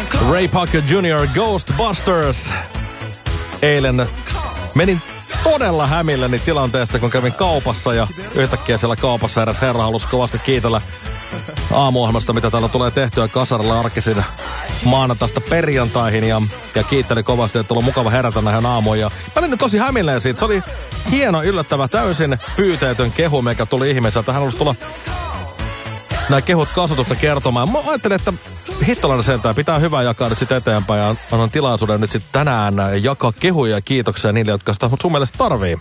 Ray Parker Jr. Ghostbusters. Eilen menin todella hämilleni tilanteesta, kun kävin kaupassa ja yhtäkkiä siellä kaupassa eräs herra halusi kovasti kiitellä aamuohjelmasta, mitä täällä tulee tehtyä kasarilla arkisin maanantaista perjantaihin ja kiitteli kovasti, että on mukava herätä näihin aamuun. Ja mä olin tosi hämilleen siitä. Se oli hieno, yllättävä, täysin pyyteetön kehu, mikä tuli ihmiseltä. Hän halusi tulla nämä kehut kasvatusta kertomaan. Mä ajattelin, että hittolainen sentään pitää hyvää jakaa nyt sitten eteenpäin ja annan tilaisuuden nyt sitten tänään jakaa kehuja ja kiitoksia niille, jotka sitä sun mielestä tarvii.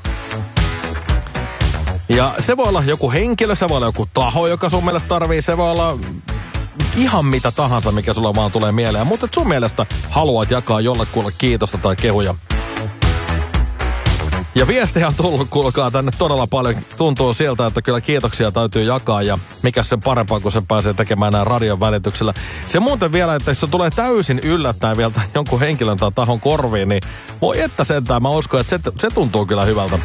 Ja se voi olla joku henkilö, se voi olla joku taho, joka sun mielestä tarvii, se voi olla ihan mitä tahansa, mikä sulla vaan tulee mieleen. Mutta sun mielestä haluat jakaa jollekulle kiitosta tai kehuja. Ja viestejä on tullut, kuulkaa, tänne todella paljon. Tuntuu siltä, että kyllä kiitoksia täytyy jakaa ja mikä sen parempaa, kun se pääsee tekemään nämä radion välityksellä. Se muuten vielä, että jos se tulee täysin yllättäen vielä jonkun henkilön tai tahon korviin, niin voi että sentään. Mä uskon, että se tuntuu kyllä hyvältä.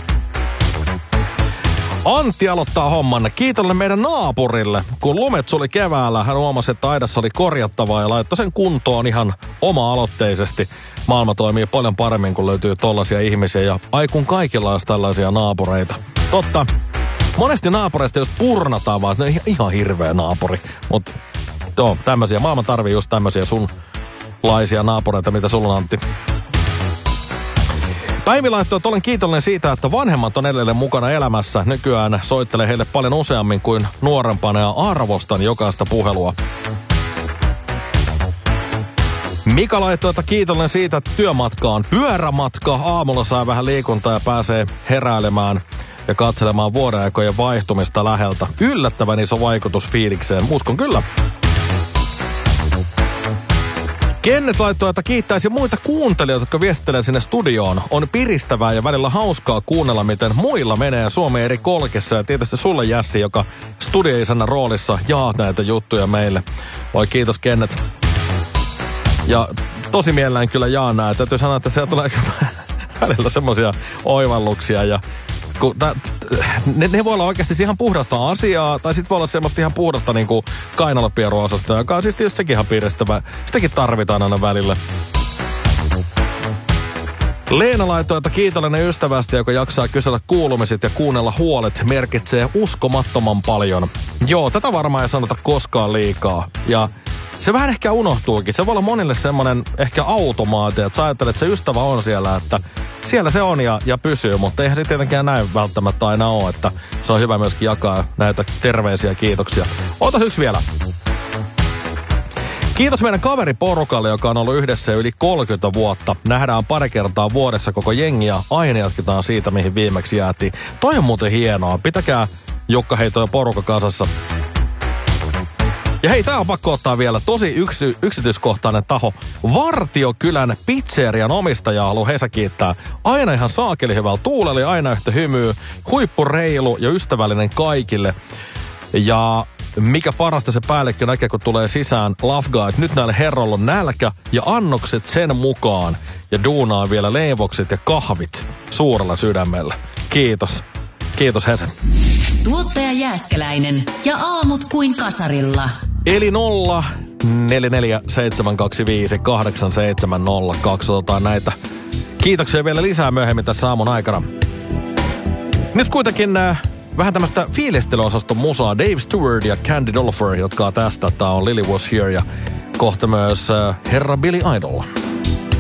Antti aloittaa homman. Kiitollinen meidän naapurille. Kun lumet suli keväällä, hän huomasi, että aidassa oli korjattavaa ja laittoi sen kuntoon ihan oma-aloitteisesti. Maailma toimii paljon paremmin, kun löytyy tollaisia ihmisiä ja kun kaikilla olisi tällaisia naapureita. Totta. Monesti naapureista jos purnataan vaan, että ne on ihan hirveä naapuri. Mutta tämmöisiä. Maailma tarvii just tämmöisiä sunlaisia naapureita, mitä sulla on, Antti. Päivi laittoi, että olen kiitollinen siitä, että vanhemmat on edelleen mukana elämässä. Nykyään soittelee heille paljon useammin kuin nuorempana ja arvostan jokaista puhelua. Mika laittoi, että kiitollinen siitä, että työmatka on pyörämatka. Aamulla saa vähän liikuntaa ja pääsee heräilemään ja katselemaan vuodenaikojen vaihtumista läheltä. Yllättävän iso vaikutus fiilikseen. Uskon kyllä. Kennet laittoi, että kiittäisi muita kuuntelijoita, jotka viestittelee sinne studioon. On piristävää ja välillä hauskaa kuunnella, miten muilla menee Suomen eri kolkissa. Ja tietysti sulle, Jässi, joka studioisännän roolissa jaat näitä juttuja meille. Voi kiitos, Kennet. Ja tosi mielellään kyllä jaan näitä. Täytyy sanoa, että siellä tulee välillä semmoisia oivalluksia ja ne voi olla oikeasti ihan puhdasta asiaa, tai sitten voi olla semmoista ihan puhdasta niinku kainalopieruosasta, joka on siis tietysti sekin ihan piiristävä. Sitäkin tarvitaan aina välillä. Leena laittoi, että kiitollinen ystävästä, joka jaksaa kysellä kuulumiset ja kuunnella huolet, merkitsee uskomattoman paljon. Joo, tätä varmaan ei sanota koskaan liikaa. Ja se vähän ehkä unohtuukin. Se voi olla monille semmoinen ehkä automaati, että sä ajattelet, että se ystävä on siellä, että siellä se on ja pysyy, mutta eihän se tietenkään näin välttämättä aina ole, että se on hyvä myöskin jakaa näitä terveisiä ja kiitoksia. Otas yksi vielä. Kiitos meidän kaveriporukalle, joka on ollut yhdessä yli 30 vuotta. Nähdään pari kertaa vuodessa koko jengi ja aina jatketaan siitä, mihin viimeksi jäätiin. Toi on muuten hienoa. Pitäkää Jukka Heito ja porukka kasassa. Ja hei, tää on pakko ottaa vielä tosi yksityiskohtainen taho. Vartiokylän pizzerian omistaja haluaa Hesa kiittää. Aina ihan saakeli hyvällä tuulella, aina yhtä hymyä, huippureilu ja ystävällinen kaikille. Ja mikä parasta, se päällikkö näkee, kun tulee sisään Love Guide. Nyt näille herroilla on nälkä ja annokset sen mukaan. Ja duunaa vielä leivokset ja kahvit suurella sydämellä. Kiitos. Kiitos, Hese. Tuottaja Jääskeläinen ja aamut kuin kasarilla. Eli 044725870. Otetaan näitä kiitoksia vielä lisää myöhemmin tässä aamun aikana. Nyt kuitenkin vähän tämmöistä fiilistelyosaston musaa. Dave Stewart ja Candy Dolfer, jotka on tästä. Tää on Lily Was Here ja kohta myös herra Billy Idol.